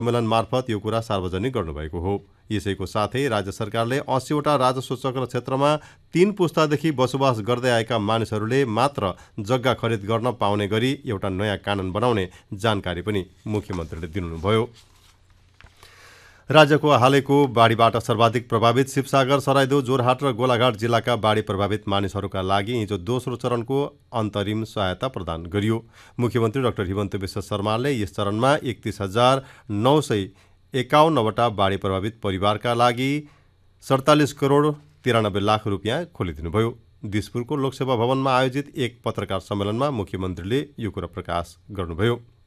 सम्मेलन मार्फत यो कुरा सार्वजनिक गर्नुभएको हो। यसैको साथै राज्य सरकारले 80वटा राजस्व चक्र क्षेत्रमा 3 पुस्तादेखि बसोबास गर्दै आएका मानिसहरूले मात्र जग्गा खरिद गर्न पाउने गरी एउटा नयाँ कानून बनाउने जानकारी पनि मुख्यमन्त्रीले दिनुभयो। राज्यको हालैको बाढीबाट सर्वाधिक प्रभावित शिवसागर, सराइदेउ, जोरहाट र गोलाघाट जिल्लाका बाढी प्रभावित मानिसहरूका लागि हिजो दोस्रो चरणको अन्तरिम सहायता प्रदान गरियो। मुख्यमन्त्री डाक्टर हिमन्त विश्व शर्माले यस चरणमा 31,951वटा बाढी प्रभावित परिवारका लागि 47 करोड 93 लाख रुपियाँ खोलिदिनुभयो। दिसपुरको लोकसेवा भवनमा आयोजित एक पत्रकार सम्मेलनमा मुख्यमन्त्रीले यो कुरा प्रकाश गर्नुभयो।